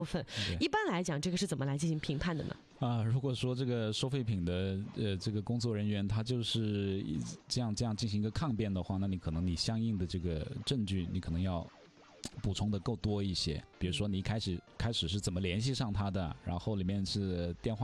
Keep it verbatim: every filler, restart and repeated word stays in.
部分。一般来讲，这个是怎么来进行评判的呢？ 啊，如果说这个收废品的呃这个工作人员他就是这样这样进行一个抗辩的话，那你可能你相应的这个证据你可能要补充的够多一些，比如说你一开始开始是怎么联系上他的，然后里面是电话